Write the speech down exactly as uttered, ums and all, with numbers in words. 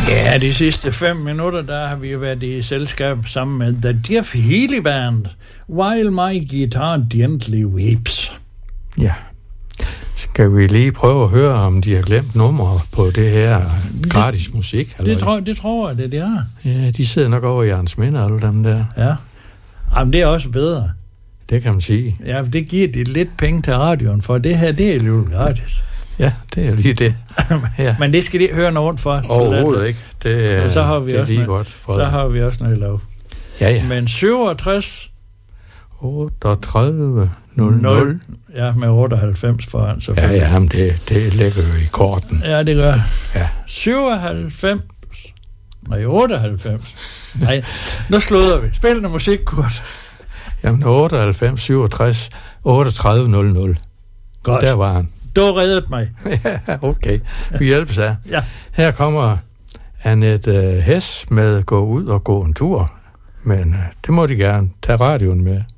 Ja, de sidste fem minutter, der har vi været i selskab sammen med The Jeff Healey Band, While My Guitar Gently Weeps. Ja. Skal vi lige prøve at høre, om de har glemt numre på det her gratis musik? Det, det, tror, det tror jeg, det de har. Ja, de sidder nok over i Jørgens Minde, alle dem der. Ja. Jamen, det er også bedre. Det kan man sige. Ja, det giver de lidt penge til radioen, for det her, det er jo gratis. Ja, det er lige det. Ja. Men det skal de høre noget for. Overhovedet ikke. Det er, så har vi det er også lige noget, godt. For så det. Har vi også noget lav. Ja, ja. Men syvogtres otteogtredive nul nul Ja, med otteoghalvfems foran, selvfølgelig. Ja, ja, men det, det ligger jo i korten. Ja, det gør. Ja. syvoghalvfems Nej, otteoghalvfems Nej, nu slåder vi. Spil noget musik, Kurt. Jamen, otteoghalvfems syvogtres otteogtredive nul nul Godt. Der var han. Du reddede mig. Ja, okay. Vi hjælpes af. Ja. Her kommer Annette Hess med Gå ud og gå en tur. Men uh, det må de gerne tage radioen med.